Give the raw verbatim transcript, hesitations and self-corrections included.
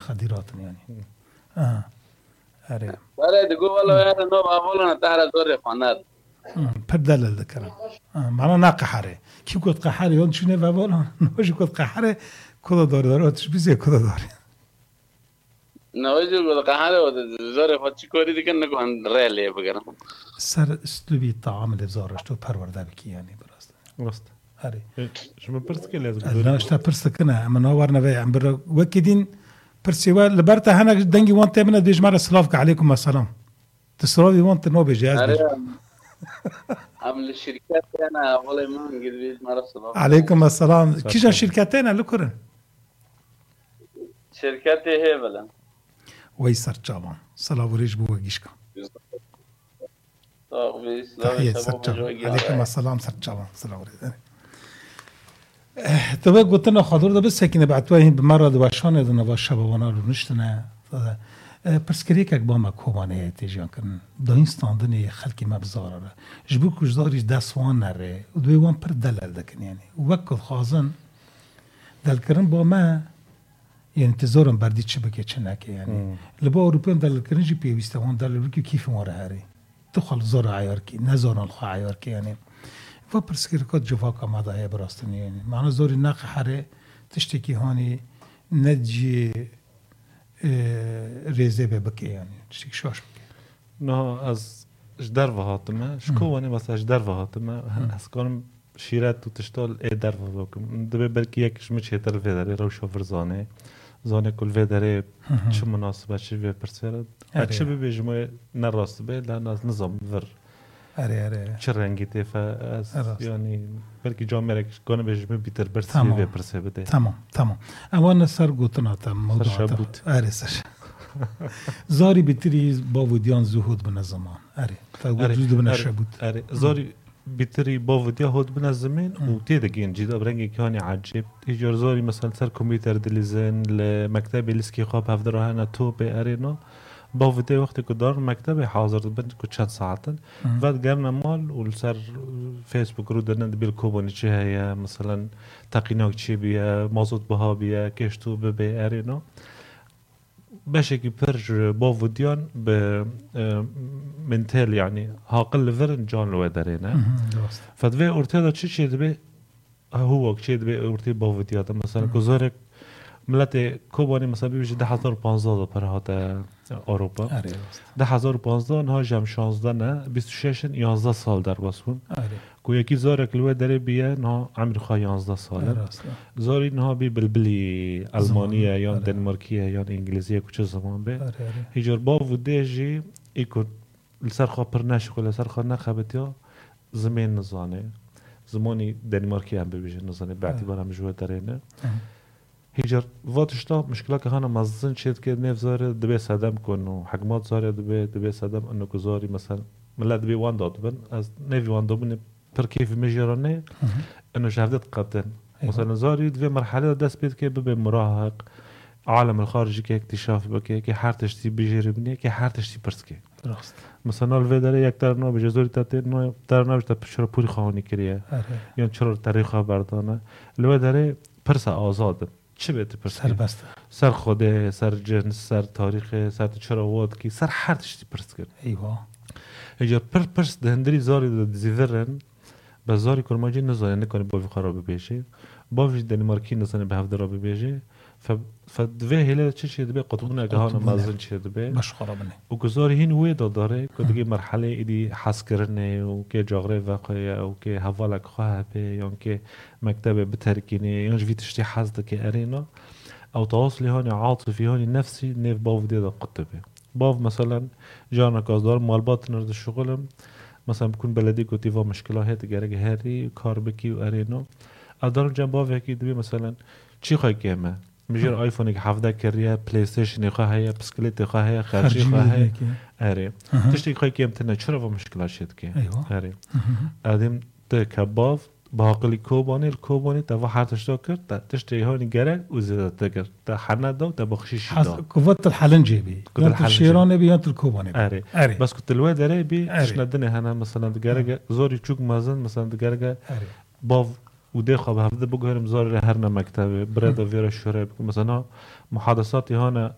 خديرات يعني اه اري برای دیگه ولی یاد نو باولن تهر دوری خانه پردل ذكرنا آه معنا ناقحره كيف قلت قحره يون شنو بابا نوش قلت قحره كذا دار دار تش بيزي كذا دار نویجی بود قهره و دوری خود چی کاری دیگه نکن ریلی بگیرم سر اسلوبي الطعام اللي بزارش تو پرورده بکی يعني براست راست اري شما پرس که لازم لا اشتا پرس کنه من ورنا بي عم بر وكدين پرسيوا لبرتا هنا دنگي وانت من ديج مره سلافك عليكم السلام تسرابي وانت نو بجهاز عمل الشركات انا والله ما قد بيت مره سلام عليكم السلام كيجا شركتين لكرن شركتي هي بلا ويسر جابان صلاة وريج بو وجيشكا تحية سر جابان عليكم السلام سر جابان صلاة وريج تبا قلت لنا خاطر ده بس هيك بعتوه بمرة دواشان ده نواش شبابانا رو نشتنا پرسکریک با ما کوبانه تیجان کن داینستان دنی خلکی مبزاره جبو کجداریش دستوان نره و دوی وان پر دلال دکن یعنی وقت خازن دل کرن با ما یعنی انتظارم بردی چه بکه چه نکه یعنی لبا اروپیم دل کرن جی پیوسته وان دل بکی کیف ماره هری تو خال زار عیار کی نزار الخا عیار کی یعنی و پرسکریکات جواکا مدای براستنی یعنی معنی زاری نق حره تشتکی هانی نجی ریزه ببکی یعنی چیک شاش بکی نه از جدر و هاتمه شکوانی مثلا جدر و هاتمه از کنم شیرت تو تشتال ای در و بکم دبی بلکی یکش میشه تر ویداره روش فرزانه زانه کل ویداره چه مناسبه چه وی پرسیرد اچه ببیجمه نراست به لان از نظام ور اره اره چه رنگی تفا یعنی بلکی جامعه کنه بهش بیتر برسی و پرسی بده تمام تمام اما نصر گوتنا تام موضوع اره سر زاری بیتری با ودیان زهود بن زمان اره فوجود زهود بن شبود اره زاری بیتری با ودیا هود بن زمان و تیدگین جدا برنگی کانی عجیب ایجار زاری مثلا سر کامپیوتر دلیزن لمکتب لیسکی خواب هفته راهنا تو به ارینو با ودیا وقتی که دار مکتب حاضر بند که چند ساعتن بعد گرنا مال و سر فیسبوک رو دادن بیل کوبانی چه هیا مثلا تقیناک چی بیا مازوت بها بیا کشتو به ارینو باشه که پر با ودیان به منتال يعني هاقل فرن جان لو درينا فدوي اورتيدا چي چي دبي هو چي دبي اورتي با وديات مثلا كوزارك ملت کوبانی مثلا بیشه ده هزار و پانزده پر هات اروپا ده هزار و پانزده نه جم شانزده نه بیست و شش یازده سال در باسون کو یکی زاره کلوه داره بیه نه عمر خواه یازده ساله زاری نه بی بلبلی المانیه یا دنمارکیه یا انگلیزیه کچه زمان به هیجار با وده جی ایکو لسر خواه پر نشکو لسر خواه نخبتیا زمین نزانه زمانی دنمارکی هم ببیشه نزانه بعتیبار هم جوه داره نه هیجار واتشتا مشکل که هانا مزن شد که نف زاره دبی صدم کن و حکمات زاره دبی دبی صدم انو که زاری مثلا ملت دبی وان داد بن از نفی وان داد پر کیف مجرانه انو شهادت قطن مثلا زاری دبی مرحله دست بید که ببی مراهق عالم الخارجی که اکتشاف بکه که هر تشتی بجری بنیه که هر تشتی پرسکه درست مثلا الویداره یک در نو بجزوری تاتی نو در نو بجتا چرا پوری خواهانی کریه یا چرا تاریخ بردانه الویداره پرس آزاده چه بهت پرسید؟ سر بسته سر خوده، سر جنس، سر تاریخ، سر چرا واد کی، سر هر چیزی پرس کرد. ایوا. اگر پر پرس دهندری زاری دزیورن، به زاری کرماجی نزانه نکنه با وی خراب بیشه، با وی دنمارکی نزانه به هفته را بیشه، ف فدوه هله چه چیه دبی قطبونه که هان مازن چیه دبی. باش خرابنه. و گذاری هین وی داره که دیگه مرحله ایدی حس کردنه و که جغرافی واقعی و که حوالک خواه به یا که مکتب بترکینه یا جوی تشتی حس که ارینا او تواصلی هانی عاطفی هانی نفسی نف باو دیده قطبه. باو مثلا جانا کازدار مالبات نرد شغلم مثلا بکن بلدی کتی و مشکلات گرگ هری کار بکی و ارینا. ادارم جنب باو یکی دبی مثلا چی خواهی که ما میجر آیفونی که هفده کریه پلی استیشن خواهی بسکلیت خواهی خرجی خواهی آره تشتی خواهی که امتنه چرا و مشکلات شد که آره ادیم ده کباب با عقلی کوبانی کوبانی تا و هر تشتا کرد تشتی هانی گرگ و زیاد تگر تا حنا دو تا بخشیش دا قوت الحلنجی بی قوت الشیرانه بی یا الکوبانی آره بس کت الوه داره بی شندنه هنا مثلا گرگ زوری چوک مازن مثلا گرگ با وده خواب هفته بگویم زار هر نمکتبه برد و ویر شوره مثلا محادثاتی هانا